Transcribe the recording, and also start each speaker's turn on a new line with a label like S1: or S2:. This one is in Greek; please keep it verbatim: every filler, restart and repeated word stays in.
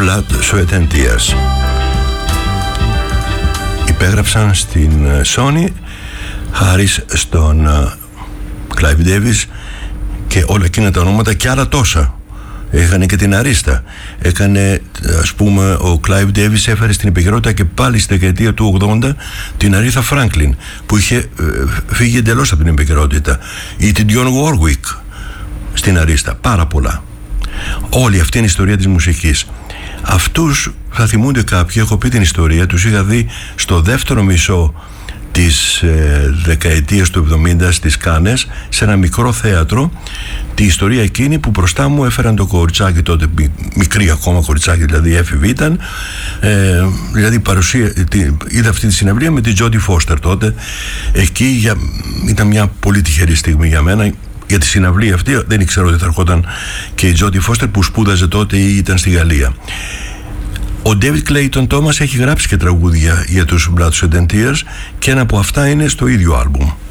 S1: Blood, Sweat and Tears. Υπέγραψαν στην Sony χάρη στον Clive Davis και όλα εκείνα τα ονόματα και άλλα τόσα. Είχαν και την Αρίστα. Έκανε, ας πούμε, ο Clive Davis έφερε στην επικαιρότητα και πάλι στη δεκαετία του ογδόντα την Aretha Franklin, που είχε ε, φύγει εντελώς από την επικαιρότητα, ή την Dionne Warwick στην Αρίστα. Πάρα πολλά. Όλη αυτή είναι η ιστορία της μουσικής. Αυτούς θα θυμούνται κάποιοι, έχω πει την ιστορία, τους είχα δει στο δεύτερο μισό της ε, δεκαετίας του εβδομήντα στις Κάνες, σε ένα μικρό θέατρο, τη ιστορία εκείνη που μπροστά μου έφεραν το κοριτσάκι τότε, μικρή ακόμα κοριτσάκι, δηλαδή έφηβη ήταν, ε, δηλαδή παρουσία, τη, είδα αυτή τη συναυλία με την Jodie Foster τότε. Εκεί για, ήταν μια πολύ τυχερή στιγμή για μένα, για τη συναυλία αυτή. Δεν ήξερα ότι θα ερχόταν και η Jodie Foster που σπούδαζε τότε ή ήταν στη Γαλλία. Ο David Clayton Thomas έχει γράψει και τραγούδια για τους Blood, Sweat and Tears και ένα από αυτά είναι στο ίδιο άλμπουμ.